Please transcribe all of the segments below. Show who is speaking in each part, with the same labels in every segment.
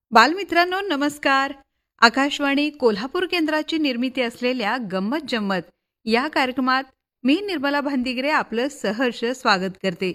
Speaker 1: बालमित्रांनो नमस्कार. आकाशवाणी कोल्हापूर केंद्राची निर्मिती असलेल्या गंमत जम्मत या कार्यक्रमात मी निर्मला भांदिगरे आपलं सहर्ष स्वागत करते.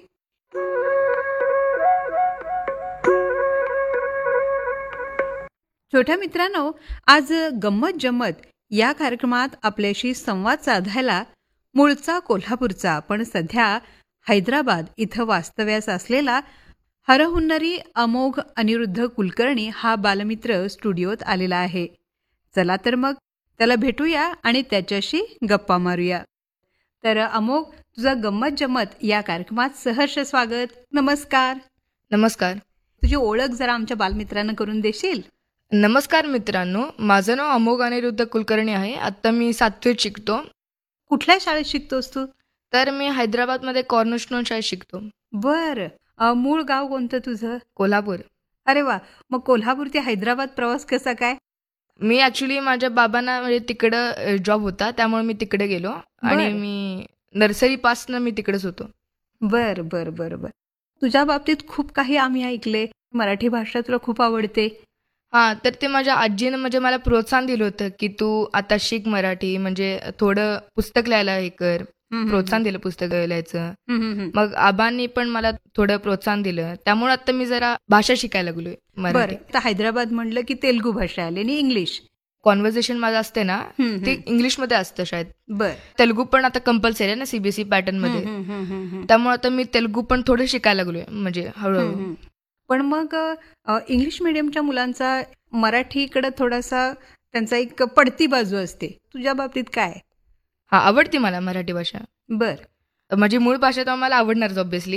Speaker 1: छोट्या मित्रांनो, आज गंमत जम्मत या कार्यक्रमात आपल्याशी संवाद साधायला मूळचा कोल्हापूरचा पण सध्या हैदराबाद इथं वास्तव्यास असलेला हरहुन्नरी अमोघ अनिरुद्ध कुलकर्णी हा बालमित्र स्टुडिओत आलेला आहे. चला तर मग त्याला भेटूया आणि त्याच्याशी गप्पा मारूया. तर अमोघ, तुझा गंमत जम्मत या कार्यक्रमात सहर्ष स्वागत. नमस्कार.
Speaker 2: नमस्कार.
Speaker 1: तुझी ओळख जरा आमच्या बालमित्रांना करून देशील?
Speaker 2: नमस्कार मित्रांनो, माझं नाव अमोघ अनिरुद्ध कुलकर्णी आहे. आता मी 7वीत शिकतो.
Speaker 1: कुठल्या शाळेत शिकतोस तू?
Speaker 2: तर मी हैदराबादमध्ये कॉर्नरस्टोन शाळेत शिकतो.
Speaker 1: बर. मूळ गाव कोणतं तुझं?
Speaker 2: कोल्हापूर.
Speaker 1: अरे वा. मग कोल्हापूर ते हैदराबाद प्रवास कसा काय?
Speaker 2: मी ॲक्च्युली माझ्या बाबांना म्हणजे तिकडं जॉब होता, त्यामुळे मी तिकडे गेलो आणि मी नर्सरीपासनं मी तिकडेच होतो.
Speaker 1: बर बर बर बर. तुझ्या बाबतीत खूप काही आम्ही ऐकले. मराठी भाषा तुला खूप आवडते.
Speaker 2: हां, तर ते माझ्या आजीनं म्हणजे मला प्रोत्साहन दिलं होतं की तू आता शिक मराठी, म्हणजे थोडं पुस्तक लिहायला हे कर. प्रोत्साहन दिलं पुस्तक लिहायचं. मग आबांनी पण मला थोडं प्रोत्साहन दिलं, त्यामुळे आता मी जरा भाषा शिकायला लागलोय मराठी.
Speaker 1: तर हैदराबाद म्हणलं की तेलुगू भाषा आली आणि इंग्लिश.
Speaker 2: कॉन्व्हर्सेशन माझं असते ना ते इंग्लिशमध्ये असतं शाळेत.
Speaker 1: बर.
Speaker 2: तेलुगू पण आता कंपल्सरी आहे ना सीबीएसई पॅटर्न मध्ये, त्यामुळे आता मी तेलुगू पण थोडं शिकायला लागलोय म्हणजे हळूहळू.
Speaker 1: पण मग इंग्लिश मिडियमच्या मुलांचा मराठीकडे थोडासा त्यांचा एक पडती बाजू असते. तुझ्या बाबतीत काय?
Speaker 2: हा, आवडते मला मराठी भाषा.
Speaker 1: बर.
Speaker 2: माझी मूळ भाषा तर मला आवडणारच ऑब्व्हियसली.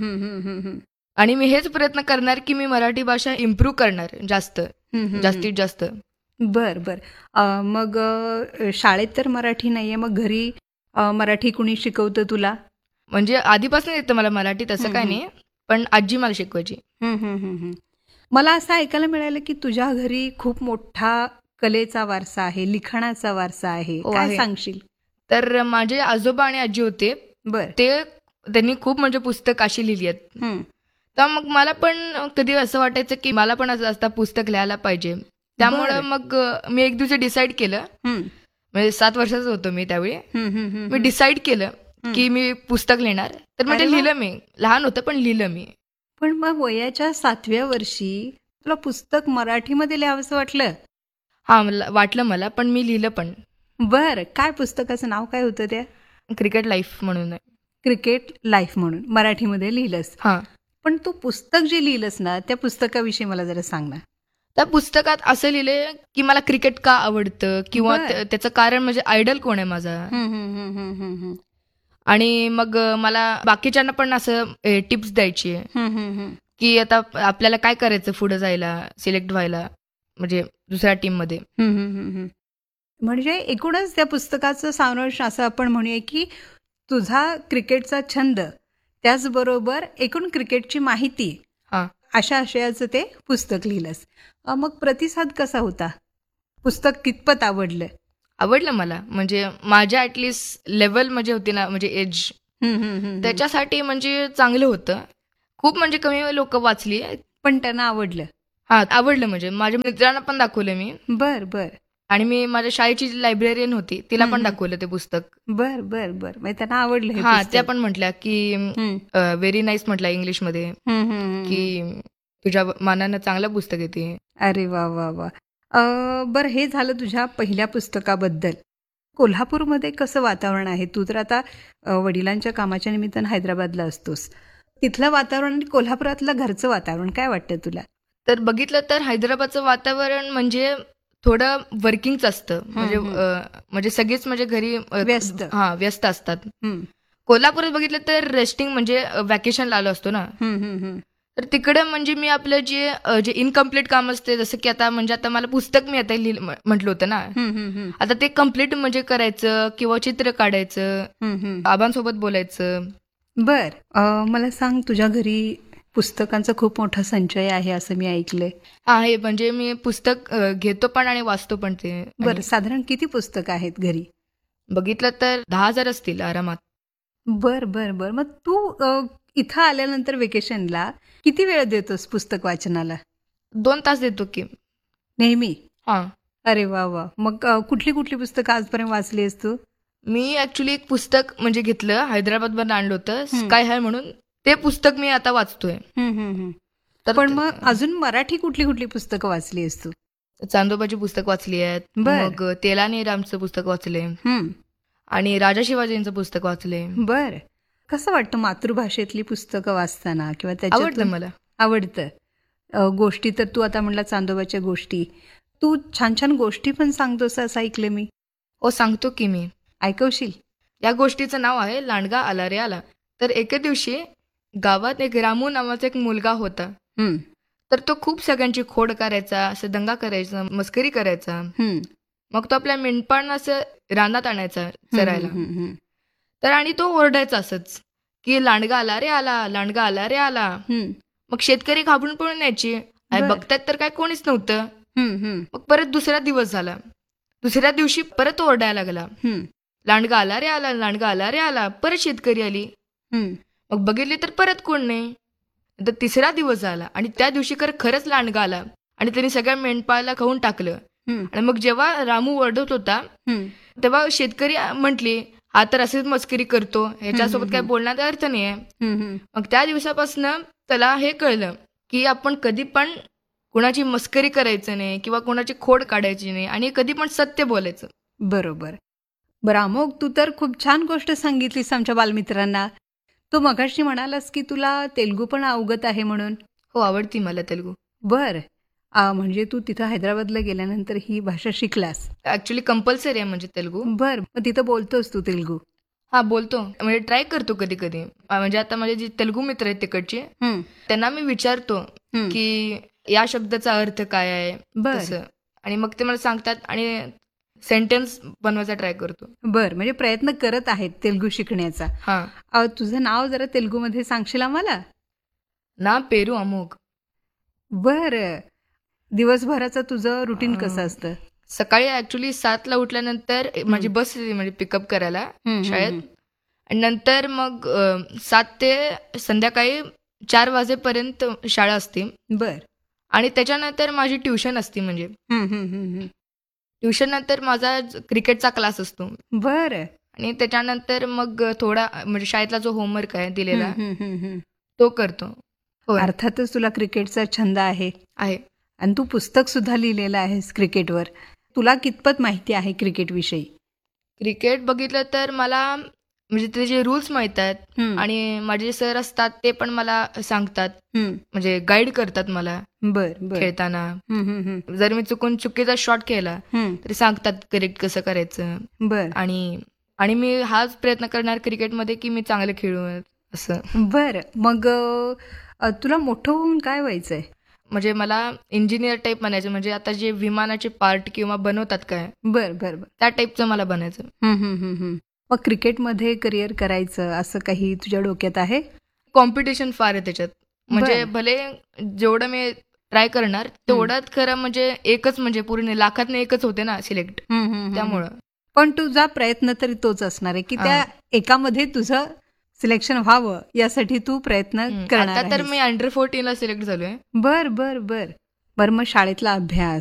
Speaker 2: आणि मी हेच प्रयत्न करणार की मी मराठी भाषा इम्प्रूव्ह करणार जास्तीत जास्त.
Speaker 1: बर बर. मग शाळेत तर मराठी नाहीये, मग घरी मराठी कुणी शिकवतं तुला?
Speaker 2: म्हणजे आधीपासून येतं मला मराठी, तसं काय नाही, पण आजी मला शिकवायची.
Speaker 1: मला असं ऐकायला मिळालं की तुझ्या घरी खूप मोठा कलेचा वारसा आहे, लिखाणाचा वारसा आहे. काय सांगशील?
Speaker 2: तर माझे आजोबा आणि आजी होते.
Speaker 1: बर.
Speaker 2: त्यांनी खूप म्हणजे पुस्तक अशी लिहिली आहेत. तर मग मला पण कधी असं वाटायचं की मला पण असं पुस्तक लिहायला पाहिजे. त्यामुळं मग मी एक दिवशी डिसाईड केलं, म्हणजे 7 वर्षाचा होतो मी त्यावेळी. मी डिसाईड केलं की मी पुस्तक लिहिणार. तर म्हणजे लिहिलं, मी लहान होतं पण लिहिलं मी.
Speaker 1: पण मग वयाच्या 7व्या वर्षी तुला पुस्तक मराठीमध्ये लिहावंसं वाटलं?
Speaker 2: हा, वाटलं मला, पण मी लिहिलं पण.
Speaker 1: बर. काय पुस्तकाचं नाव काय होतं त्या?
Speaker 2: क्रिकेट लाईफ म्हणून.
Speaker 1: क्रिकेट लाईफ म्हणून मराठीमध्ये लिहिलंस?
Speaker 2: हा.
Speaker 1: पण तू पुस्तक जे लिहिलंस ना, त्या पुस्तकाविषयी मला जरा सांग ना.
Speaker 2: त्या पुस्तकात असं लिहिलंय की मला क्रिकेट का आवडतं, किंवा त्याचं कारण म्हणजे आयडल कोण आहे माझा. आणि मग मला बाकीच्यांना पण असं टिप्स द्यायची आहे की आता आपल्याला काय करायचं पुढे जायला, सिलेक्ट व्हायला, म्हणजे दुसऱ्या टीममध्ये.
Speaker 1: म्हणजे एकूणच त्या पुस्तकाचं सारांश असं आपण म्हणूया की तुझा क्रिकेटचा छंद, त्याचबरोबर एकूण क्रिकेटची माहिती, अशा आशयाचं ते पुस्तक लिहिलंस. मग प्रतिसाद कसा होता? पुस्तक कितपत आवडलं?
Speaker 2: आवडलं मला, म्हणजे माझ्या ऍटलिस्ट लेवल म्हणजे होती ना, म्हणजे एज, त्याच्यासाठी म्हणजे चांगलं होतं. खूप म्हणजे कमी लोक वाचली,
Speaker 1: पण त्यांना आवडलं.
Speaker 2: हा, आवडलं. म्हणजे माझ्या मित्रांना पण दाखवलं मी.
Speaker 1: बर बर.
Speaker 2: आणि मी माझ्या शाळेची लायब्ररीयन होती, तिला पण दाखवलं ते पुस्तक.
Speaker 1: बर बर बर. म्हणजे त्यांना आवडलं.
Speaker 2: हा, त्या पण म्हटल्या की व्हेरी नाईस म्हटलं इंग्लिशमध्ये, की तुझ्या मानानं चांगलं पुस्तक येते.
Speaker 1: अरे वा वा वा. बरं, हे झालं तुझ्या पहिल्या पुस्तकाबद्दल. कोल्हापूरमध्ये कसं वातावरण आहे? तू तर आता वडिलांच्या कामाच्या निमित्तानं हैदराबादला असतोस. तिथलं वातावरण आणि कोल्हापुरातलं घरचं वातावरण काय वाटतं तुला?
Speaker 2: तर बघितलं तर हैदराबादचं वातावरण म्हणजे थोडं वर्किंगच असतं, म्हणजे सगळेच म्हणजे घरी व्यस्त असतात. कोल्हापुरात बघितलं तर रेस्टिंग, म्हणजे व्हॅकेशनला आलो असतो ना, तर तिकडे म्हणजे मी आपलं जे इनकम्प्लीट काम असते, जसं की आता म्हणजे आता मला पुस्तक मी आता म्हटलं होतं ना, आता ते कम्प्लीट म्हणजे करायचं, किंवा चित्र काढायचं, आबांसोबत बोलायचं.
Speaker 1: बर. मला सांग, तुझ्या घरी पुस्तकांचा खूप मोठा संचय आहे असं मी ऐकलंय.
Speaker 2: आहे, म्हणजे मी पुस्तक घेतो पण आणि वाचतो पण ते.
Speaker 1: बरं, साधारण किती पुस्तकं आहेत घरी?
Speaker 2: बघितलं तर 10,000 असतील आरामात.
Speaker 1: बर बर बर. मग तू इथं आल्यानंतर वेकेशनला किती वेळ देतोस पुस्तक वाचनाला?
Speaker 2: 2 तास देतो की
Speaker 1: नेहमी.
Speaker 2: हा.
Speaker 1: अरे वा वा. मग कुठली कुठली पुस्तकं आजपर्यंत वाचली आहेस तू?
Speaker 2: मी ऍक्च्युली एक पुस्तक म्हणजे घेतलं, हैदराबाद मधून आणलं होतं, स्काय हाय म्हणून. ते पुस्तक मी आता वाचतोय.
Speaker 1: तर पण मग अजून मराठी कुठली कुठली पुस्तकं वाचली आहेस तू?
Speaker 2: चांदोबाची पुस्तक वाचली आहेत, मग तेलानी रामचं पुस्तक वाचले, आणि राजा शिवाजींचं पुस्तक वाचले.
Speaker 1: बर. कसं वाटतं मातृभाषेतली पुस्तकं वाचताना किंवा
Speaker 2: आवडतं मला.
Speaker 1: आवडतं. गोष्टी तर तू आता म्हणला चांदोबाच्या गोष्टी, तू छान छान गोष्टी पण सांगतोस असं ऐकलं मी.
Speaker 2: हो, सांगतो की मी.
Speaker 1: ऐकवशील?
Speaker 2: या गोष्टीचं नाव आहे लांडगा आला रे आला. तर एके दिवशी गावात एक रामू नावाचा एक मुलगा होता. तर तो खूप सगळ्यांची खोड करायचा, असं दंगा करायचा, मस्करी करायचा. मग तो आपल्या मेंढपाळांना असं रानात आणायचा चरायला. तर आणि तो ओरडायचा असंच की लांडगा आला रे आला, लांडगा आला रे आला. मग शेतकरी घाबरून पळून यायची, बघतात तर काय कोणीच नव्हतं. मग परत दुसरा दिवस झाला. दुसऱ्या दिवशी परत ओरडायला लागला, लांडगा आला रे आला, लांडगा आला रे आला. परत शेतकरी आली, मग बघितली तर परत कोण नाही. तर तिसरा दिवस आला आणि त्या दिवशी खरंच लांडगा आला आणि त्यांनी सगळ्या मेंढपाळाला खाऊन टाकलं. आणि मग जेव्हा रामू ओरडत होता तेव्हा शेतकरी म्हटली, हा तर असेच मस्करी करतो, ह्याच्यासोबत काय बोलण्याचा अर्थ नाहीये. मग त्या दिवसापासून त्याला हे कळलं की आपण कधी पण कुणाची मस्करी करायचं नाही किंवा कुणाची खोड काढायची नाही आणि कधी पण सत्य बोलायचं.
Speaker 1: बरोबर. बरं अमोघ, तू तर खूप छान गोष्ट सांगितलीस आमच्या बालमित्रांना. तू मगाशी म्हणालास की तुला तेलुगू पण अवगत आहे म्हणून.
Speaker 2: हो, आवडती मला तेलुगू.
Speaker 1: बर. म्हणजे तू तिथं हैदराबादला गेल्यानंतर ही भाषा शिकलास?
Speaker 2: ऍक्च्युली कंपल्सरी आहे म्हणजे तेलुगू.
Speaker 1: बर. मग तिथं बोलतोस तू तेलुगू?
Speaker 2: हा, बोलतो. म्हणजे ट्राय करतो कधी कधी. म्हणजे आता माझे जे तेलुगू मित्र आहेत तिकडचे, त्यांना मी विचारतो की या शब्दाचा अर्थ काय आहे, आणि मग ते मला सांगतात आणि सेंटेन्स बनवायचा ट्राय करतो.
Speaker 1: बर. म्हणजे प्रयत्न करत आहेत तेलुगू शिकण्याचा.
Speaker 2: हा.
Speaker 1: तुझं नाव जरा तेलुगू मध्ये सांगशील आम्हाला?
Speaker 2: ना पेरू अमोघ.
Speaker 1: बर. दिवसभराचं तुझं रुटीन कसं असतं?
Speaker 2: सकाळी ऍक्च्युली 7ला उठल्यानंतर माझी बस म्हणजे पिकअप करायला शाळेत, आणि नंतर मग 7 ते संध्याकाळी 4 वाजेपर्यंत शाळा असते.
Speaker 1: बर.
Speaker 2: आणि त्याच्यानंतर माझी ट्युशन असते. म्हणजे ट्युशन नंतर माझा क्रिकेटचा क्लास असतो.
Speaker 1: बर.
Speaker 2: आणि त्याच्यानंतर मग थोडा म्हणजे शाळेतला जो होमवर्क आहे दिलेला तो करतो.
Speaker 1: अर्थातच तुला क्रिकेटचा छंद आहे. आणि तू पुस्तक सुद्धा लिहिलेलं आहेस क्रिकेटवर. तुला कितपत माहिती आहे क्रिकेट विषयी?
Speaker 2: क्रिकेट बघितलं तर मला म्हणजे त्याचे रूल्स माहित आहेत, आणि माझे सर असतात ते पण मला सांगतात, म्हणजे गाईड करतात मला खेळताना. जर मी चुकीचा शॉट केला तरी सांगतात करेक्ट कसं करायचं. आणि मी हाच प्रयत्न करणार क्रिकेटमध्ये की मी चांगलं खेळू असं.
Speaker 1: बर. मग तुला मोठं होऊन काय व्हायचंय?
Speaker 2: म्हणजे मला इंजिनियर टाईप बनायचं. म्हणजे आता जे विमानाचे पार्ट किंवा बनवतात काय,
Speaker 1: बर, त्या
Speaker 2: टाईपचं मला बनायचं.
Speaker 1: मग क्रिकेटमध्ये करिअर करायचं असं काही तुझ्या डोक्यात आहे?
Speaker 2: कॉम्पिटिशन फार आहे त्याच्यात. म्हणजे भले जेवढं मी ट्राय करणार तेवढंच खरं म्हणजे एकच म्हणजे पूर्ण लाखातनं एकच होते ना सिलेक्ट, त्यामुळं.
Speaker 1: पण तुझा प्रयत्न तरी तोच असणार आहे की त्या एकामध्ये तुझं सिलेक्शन व्हावं यासाठी तू प्रयत्न करणार.
Speaker 2: आता तर मी अंडर 14 ला सिलेक्ट झालोय.
Speaker 1: बर. मग शाळेतला अभ्यास